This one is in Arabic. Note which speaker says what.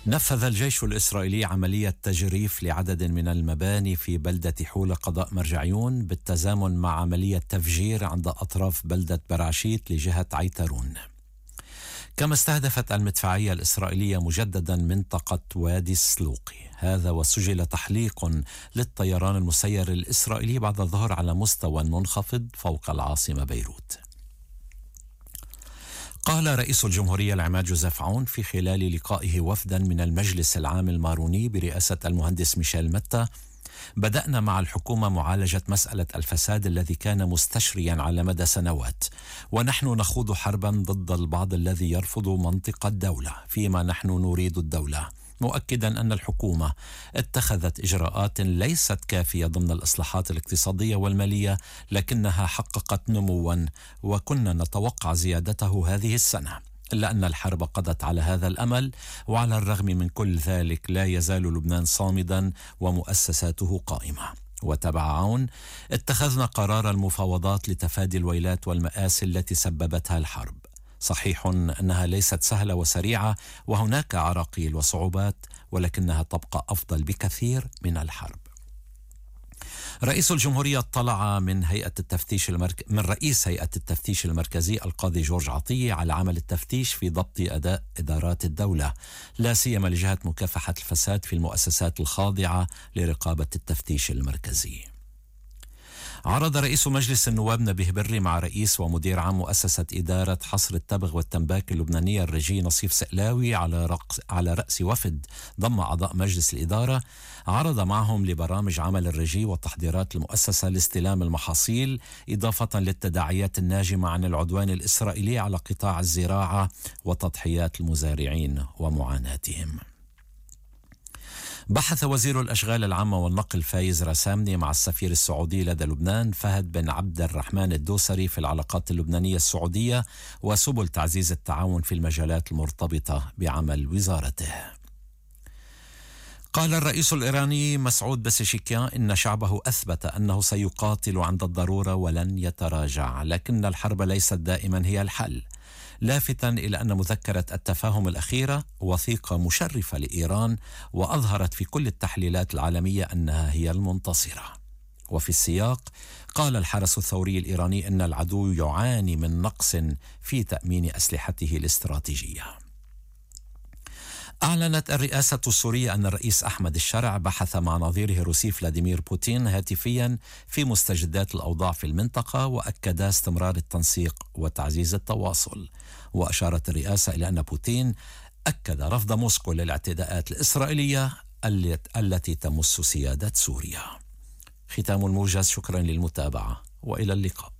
Speaker 1: نفذ الجيش الإسرائيلي عملية تجريف لعدد من المباني في بلدة حول قضاء مرجعيون بالتزامن مع عملية تفجير عند أطراف بلدة براشيت لجهة عيترون. كما استهدفت المدفعية الإسرائيلية مجددا منطقة وادي السلوقي، هذا وسجل تحليق للطيران المسير الإسرائيلي بعد الظهر على مستوى منخفض فوق العاصمة بيروت. قال رئيس الجمهورية العماد جوزيف عون في خلال لقائه وفدا من المجلس العام الماروني برئاسة المهندس ميشيل متى: بدأنا مع الحكومة معالجة مسألة الفساد الذي كان مستشريا على مدى سنوات، ونحن نخوض حربا ضد البعض الذي يرفض منطق الدولة فيما نحن نريد الدولة، مؤكدا أن الحكومة اتخذت إجراءات ليست كافية ضمن الإصلاحات الاقتصادية والمالية، لكنها حققت نموا وكنا نتوقع زيادته هذه السنة، إلا أن الحرب قضت على هذا الأمل، وعلى الرغم من كل ذلك لا يزال لبنان صامدا ومؤسساته قائمة. وتبع عون: اتخذنا قرار المفاوضات لتفادي الويلات والمآسي التي سببتها الحرب. صحيح أنها ليست سهلة وسريعة وهناك عراقيل وصعوبات، ولكنها تبقى أفضل بكثير من الحرب. رئيس الجمهورية اطلع من رئيس هيئة التفتيش المركزي القاضي جورج عطية على عمل التفتيش في ضبط أداء إدارات الدولة، لا سيما لجهة مكافحة الفساد في المؤسسات الخاضعة لرقابة التفتيش المركزي. عرض رئيس مجلس النواب نبيه بري مع رئيس ومدير عام مؤسسة إدارة حصر التبغ والتنباك اللبنانية الرجي نصيف سقلاوي على رأس وفد ضم أعضاء مجلس الإدارة، عرض معهم لبرامج عمل الرجي وتحضيرات المؤسسة لاستلام المحاصيل، إضافة للتداعيات الناجمة عن العدوان الإسرائيلي على قطاع الزراعة وتضحيات المزارعين ومعاناتهم. بحث وزير الأشغال العامة والنقل فايز رسامني مع السفير السعودي لدى لبنان فهد بن عبد الرحمن الدوسري في العلاقات اللبنانية السعودية وسبل تعزيز التعاون في المجالات المرتبطة بعمل وزارته. قال الرئيس الإيراني مسعود بسيشيكيان إن شعبه أثبت أنه سيقاتل عند الضرورة ولن يتراجع، لكن الحرب ليست دائما هي الحل، لافتا إلى أن مذكرة التفاهم الأخيرة وثيقة مشرفة لإيران، وأظهرت في كل التحليلات العالمية أنها هي المنتصرة. وفي السياق قال الحرس الثوري الإيراني أن العدو يعاني من نقص في تأمين أسلحته الاستراتيجية. أعلنت الرئاسة السورية أن الرئيس أحمد الشرع بحث مع نظيره الروسي فلاديمير بوتين هاتفيا في مستجدات الأوضاع في المنطقة، وأكدا استمرار التنسيق وتعزيز التواصل. وأشارت الرئاسة إلى أن بوتين أكد رفض موسكو للاعتداءات الإسرائيلية التي تمس سيادة سوريا. ختام الموجز، شكرا للمتابعة وإلى اللقاء.